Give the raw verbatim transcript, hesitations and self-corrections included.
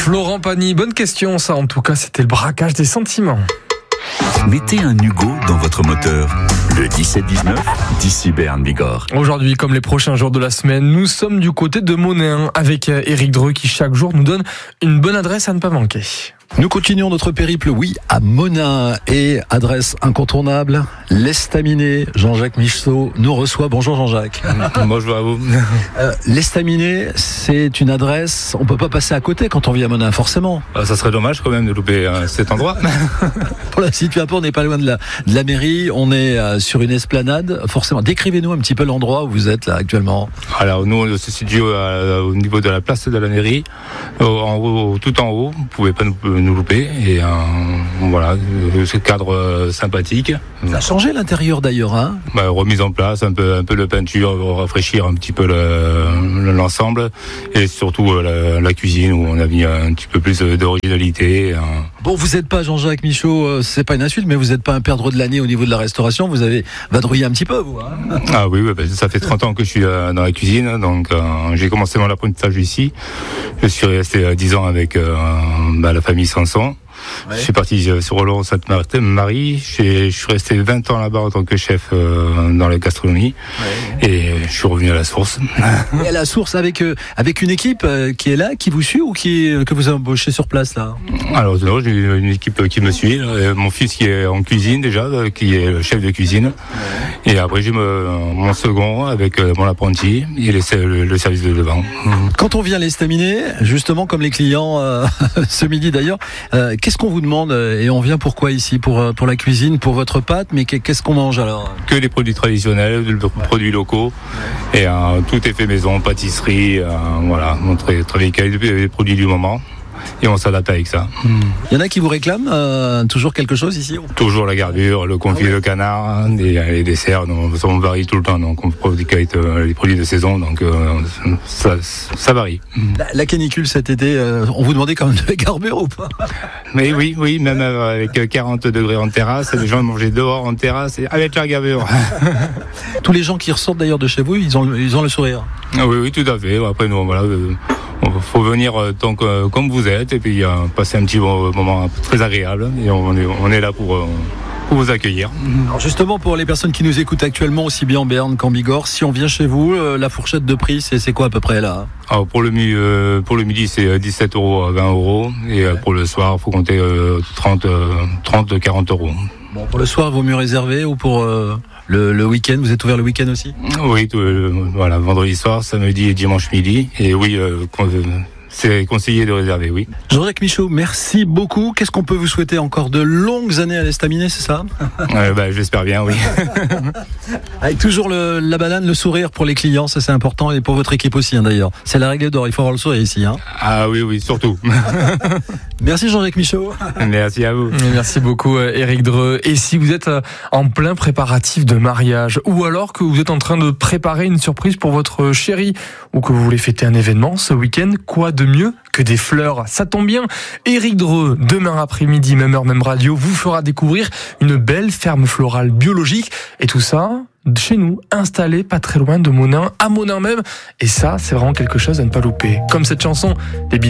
Florent Pagny, bonne question ça, en tout cas c'était le braquage des sentiments. Mettez un Hugo dans votre moteur. Le dix-sept dix-neuf, d'ici Berne Bigorre. Aujourd'hui, comme les prochains jours de la semaine, nous sommes du côté de Monéen avec Éric Dreux qui chaque jour nous donne une bonne adresse à ne pas manquer. Nous continuons notre périple, oui, à Monin, et adresse incontournable, l'Estaminet. Jean-Jacques Michaud nous reçoit. Bonjour Jean-Jacques. Bonjour à vous. Euh, L'Estaminet, c'est une adresse, on peut pas passer à côté quand on vit à Monin, forcément. Ah, ça serait dommage quand même de louper euh, cet endroit. Pour la situer un peu, on n'est pas loin de la, de la mairie, on est euh, sur une esplanade, forcément. Décrivez-nous un petit peu l'endroit où vous êtes là actuellement. Alors nous, on se situe euh, au niveau de la place de la mairie, au, en haut, tout en haut, vous pouvez pas nous, nous louper, et euh, voilà, ce cadre euh, sympathique. Ça a changé l'intérieur d'ailleurs, hein. Bah, remise en place, un peu, un peu de peinture, rafraîchir un petit peu le, l'ensemble, et surtout euh, la, la cuisine où on a mis un petit peu plus d'originalité. Euh. Bon, vous n'êtes pas Jean-Jacques Michaud, euh, c'est pas une insulte, mais vous n'êtes pas un perdreau de l'année au niveau de la restauration, vous avez vadrouillé un petit peu, vous, hein. Ah oui, oui bah, ça fait trente ans que je suis euh, dans la cuisine, donc euh, j'ai commencé mon apprentissage ici. Je suis resté euh, dix ans avec euh, bah, la famille Sanson. Ouais. Je suis parti sur Rollon-Sainte-Marie. Je suis resté vingt ans là-bas en tant que chef euh, dans la gastronomie. Ouais. Et je suis revenu à la source. Et à la source avec euh, avec une équipe euh, qui est là, qui vous suit ou qui que vous avez embauché sur place là? Alors non, j'ai une équipe qui me suit. Là. Mon fils qui est en cuisine déjà, qui est le chef de cuisine. Ouais. Et après j'ai me, mon second avec euh, mon apprenti et les, le, le service de devant. Quand on vient à l'Estaminet, justement comme les clients euh, ce midi d'ailleurs, euh, qu'est-ce qu'on vous demande et on vient pourquoi ici pour pour la cuisine, pour votre pâte, mais qu'est-ce qu'on mange alors? Que les produits traditionnels, des produits locaux, et euh, tout est fait maison, pâtisserie, euh, voilà, très très les produits du moment. Et on s'adapte avec ça. Mmh. Il y en a qui vous réclament euh, toujours quelque chose ici? Toujours la gardure, le confit ah oui. de canard, les, les desserts, donc, on varie tout le temps, donc on produit euh, les produits de saison, donc euh, ça, ça varie. La, la canicule cet été, euh, on vous demandait quand même de la garbure ou pas? Mais oui, oui, même avec quarante degrés en terrasse, les gens mangeaient dehors en terrasse et avec la garbure. Tous les gens qui ressortent d'ailleurs de chez vous, ils ont, ils ont le sourire. Ah oui, oui, tout à fait. Après, nous, voilà. Euh, Il faut venir tant que, comme vous êtes et puis euh, passer un petit bon moment très agréable et on est, on est là pour, euh, pour vous accueillir. Alors justement pour les personnes qui nous écoutent actuellement aussi bien en Berne qu'en Bigorre, si on vient chez vous, euh, la fourchette de prix c'est, c'est quoi à peu près là? Alors pour le, euh, pour le midi c'est dix-sept euros à vingt euros et euh, pour le soir il faut compter euh, trente, quarante euros. Bon, pour le soir, il vaut mieux réserver ou pour euh, le, le week-end? Vous êtes ouvert le week-end aussi? Oui, tout, euh, voilà, vendredi soir, samedi et dimanche midi. Et oui, euh, c'est conseillé de réserver, oui. Jean-Jacques Michaud, merci beaucoup. Qu'est-ce qu'on peut vous souhaiter encore de longues années à l'Estaminet, c'est ça? euh, bah, J'espère bien, oui. Avec toujours le, la banane, le sourire pour les clients, ça c'est important, et pour votre équipe aussi hein, d'ailleurs. C'est la règle d'or, il faut avoir le sourire ici. Hein. Ah oui, oui, surtout. Merci Jean-Jacques Michaud. Merci à vous. Merci beaucoup Éric Dreux. Et si vous êtes en plein préparatif de mariage, ou alors que vous êtes en train de préparer une surprise pour votre chérie, ou que vous voulez fêter un événement ce week-end, quoi de mieux que des fleurs? Ça tombe bien, Éric Dreux, demain après-midi, même heure, même radio, vous fera découvrir une belle ferme florale biologique. Et tout ça chez nous, installé pas très loin de Monin, à Monin même. Et ça, c'est vraiment quelque chose à ne pas louper. Comme cette chanson des